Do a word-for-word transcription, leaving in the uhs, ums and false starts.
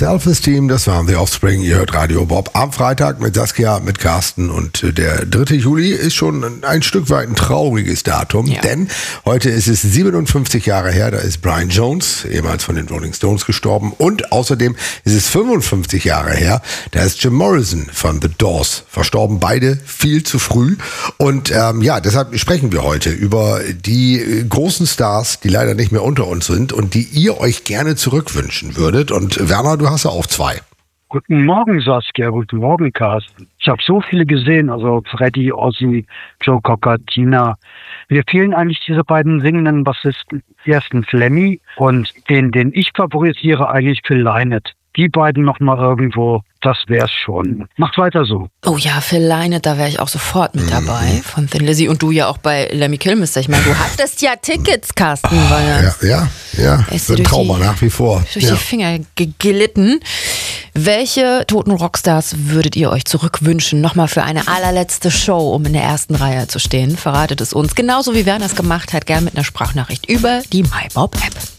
Self-Esteem, das waren The Offspring, ihr hört Radio Bob am Freitag mit Saskia, mit Carsten und der dritte Juli ist schon ein Stück weit ein trauriges Datum, ja. Denn heute ist es siebenundfünfzig Jahre her, da ist Brian Jones, ehemals von den Rolling Stones, gestorben und außerdem ist es fünfundfünfzig Jahre her, da ist Jim Morrison von The Doors verstorben, beide viel zu früh und ähm, ja, deshalb sprechen wir heute über die großen Stars, die leider nicht mehr unter uns sind und die ihr euch gerne zurückwünschen würdet. Und Werner, du hast ja auch zwei. Guten Morgen, Saskia. Guten Morgen, Carsten. Ich habe so viele gesehen, also Freddie, Ozzy, Joe Cocker, Tina. Mir fehlen eigentlich diese beiden singenden Bassisten. Ersten Flemmy und den, den ich favorisiere, eigentlich Phil Lynott. Die beiden noch mal irgendwo, das wär's schon. Macht weiter so. Oh ja, Phil Lynott, da wäre ich auch sofort mit dabei mhm. von Thin Lizzy. Und du ja auch bei Lemmy Kilmister. Ich meine, du hattest ja Tickets, Carsten. Oh, weil ja, ja, ja. Das ist ein Trauma nach wie vor. Durch ja. die Finger geglitten. Welche toten Rockstars würdet ihr euch zurückwünschen? Nochmal für eine allerletzte Show, um in der ersten Reihe zu stehen. Verratet es uns, genauso wie Werner es gemacht hat, gern mit einer Sprachnachricht über die MyBob-App.